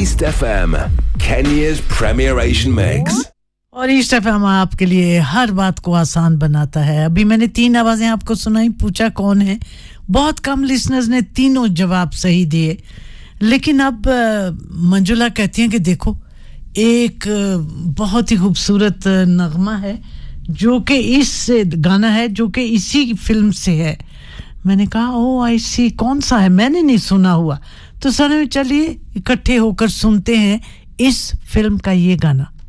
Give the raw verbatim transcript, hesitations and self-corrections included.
East F M, Kenya's premier Asian mix. और east FM आपके लिए हर बात को आसान बनाता है. अभी मैंने तीन आवाजें आपको सुनाई, पूछा कौन है. बहुत कम लिसनर्स ने तीनों जवाब सही दिए. लेकिन अब मंजुला कहती हैं कि देखो एक बहुत ही खूबसूरत नगमा है जो कि इस गाना है जो कि इसी फिल्म से है. मैंने कहा ओ आई सी, कौन सा है, मैंने नहीं सुना हुआ. तो सर चलिए इकट्ठे होकर सुनते हैं इस फिल्म का ये गाना.